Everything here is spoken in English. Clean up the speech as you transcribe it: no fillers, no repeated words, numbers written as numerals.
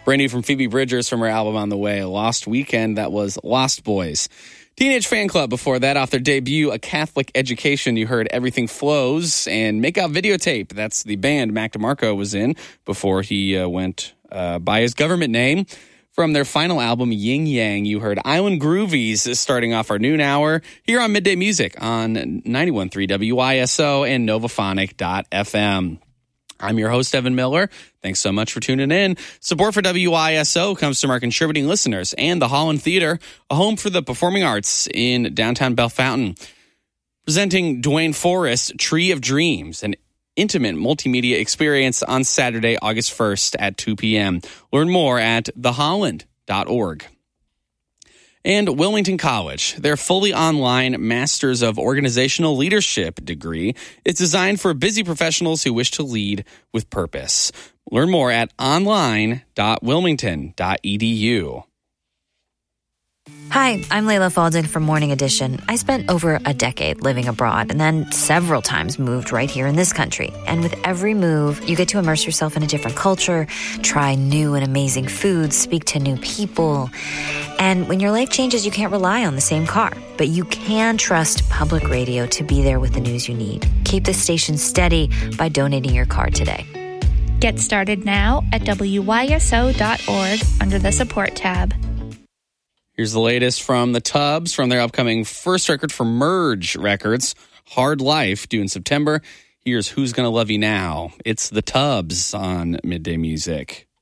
Brand new from Phoebe Bridgers from her album On the Way, Lost Weekend. That was Lost Boys. Teenage Fan Club before that, off their debut, A Catholic Education. You heard Everything Flows and Make Out Videotape. That's the band Mac DeMarco was in before he went by his government name. From their final album, Yin Yang, you heard Island Groovies starting off our noon hour here on Midday Music on 91.3 WISO and Novaphonic.fm. I'm your host, Evan Miller. Thanks so much for tuning in. Support for WISO comes from our contributing listeners and the Holland Theater, a home for the performing arts in downtown Bellefontaine. Presenting Dwayne Forrest, Tree of Dreams, an intimate multimedia experience on Saturday, August 1st at 2 p.m. Learn more at theholland.org. And Wilmington College, their fully online Masters of Organizational Leadership degree, is designed for busy professionals who wish to lead with purpose. Learn more at online.wilmington.edu. Hi, I'm Layla Falden from Morning Edition. I spent over a decade living abroad and then several times moved right here in this country. And with every move, you get to immerse yourself in a different culture, try new and amazing foods, speak to new people. And when your life changes, you can't rely on the same car, but you can trust public radio to be there with the news you need. Keep the station steady by donating your car today. Get started now at WYSO.org under the support tab. Here's the latest from the Tubs from their upcoming first record for Merge Records, Hard Life, due in September. Here's Who's Gonna Love You Now. It's the Tubs on Midday Music.